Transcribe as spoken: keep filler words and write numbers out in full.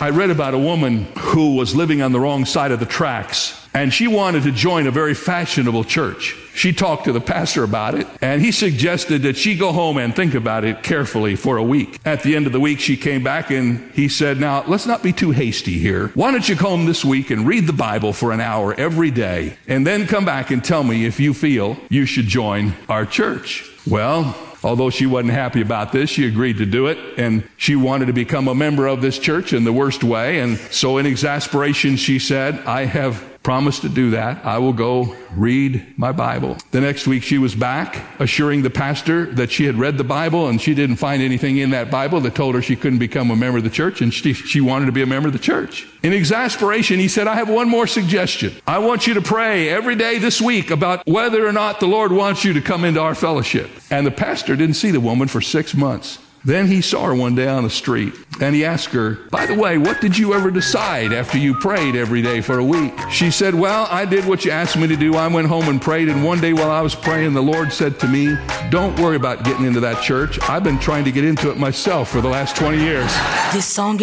I read about a woman who was living on the wrong side of the tracks, and she wanted to join a very fashionable church. She talked to the pastor about it, and he suggested that she go home and think about it carefully for a week. At the end of the week, she came back and he said, now, let's not be too hasty here. Why don't you go home this week and read the Bible for an hour every day, and then come back and tell me if you feel you should join our church. Well, although she wasn't happy about this, she agreed to do it, and she wanted to become a member of this church in the worst way. And so in exasperation, she said, I have promised to do that. I will go read my Bible. The next week she was back, assuring the pastor that she had read the Bible and she didn't find anything in that Bible that told her she couldn't become a member of the church, and she, she wanted to be a member of the church. In exasperation, he said, I have one more suggestion. I want you to pray every day this week about whether or not the Lord wants you to come into our fellowship. And the pastor didn't see the woman for six months. Then he saw her one day on the street, and he asked her, by the way, what did you ever decide after you prayed every day for a week? She said, well, I did what you asked me to do. I went home and prayed, and one day while I was praying, the Lord said to me, don't worry about getting into that church. I've been trying to get into it myself for the last twenty years. This song